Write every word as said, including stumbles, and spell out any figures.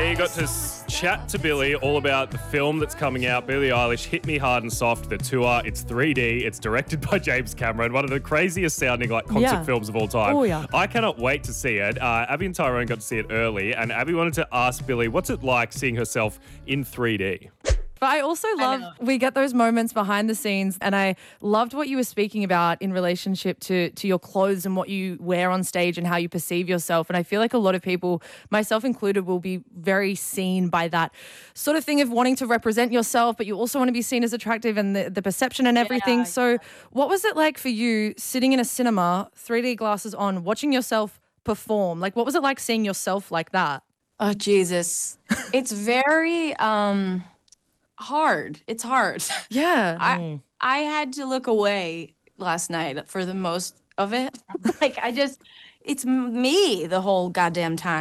We got to s- chat to Billie all about the film that's coming out, Billie Eilish, Hit Me Hard and Soft, the tour. It's three D. It's directed by James Cameron, one of the craziest sounding like concert Yeah. films of all time. Oh, yeah. I cannot wait to see it. Uh, Abby and Tyrone got to see it early, and Abby wanted to ask Billie, what's it like seeing herself in three D? But I also love, we get those moments behind the scenes, and I loved what you were speaking about in relationship to, to your clothes and what you wear on stage and how you perceive yourself. And I feel like a lot of people, myself included, will be very seen by that sort of thing of wanting to represent yourself, but you also want to be seen as attractive and the, the perception and everything. Yeah, so yeah. what was it like for you sitting in a cinema, three D glasses on, watching yourself perform? Like, what was it like seeing yourself like that? Oh, Jesus. It's very um, hard. It's hard. Yeah. I I had to look away last night for the most of it. Like, I just, it's me the whole goddamn time.